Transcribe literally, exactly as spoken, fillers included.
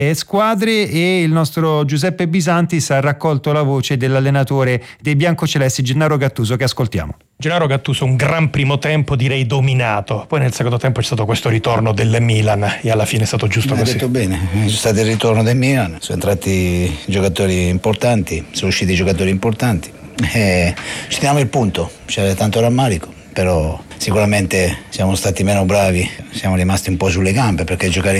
squadre, e il nostro Giuseppe Bisantis ha raccolto la voce dell'allenatore dei biancocelesti Gennaro Gattuso, che ascoltiamo. Gennaro Gattuso, un gran primo tempo, direi dominato, poi nel secondo tempo c'è stato questo ritorno del Milan e alla fine è stato giusto così. Hai detto bene, è stato il ritorno del Milan, sono entrati giocatori importanti, sono usciti giocatori importanti e ci diamo il punto, c'era tanto rammarico, però sicuramente siamo stati meno bravi, siamo rimasti un po' sulle gambe, perché giocare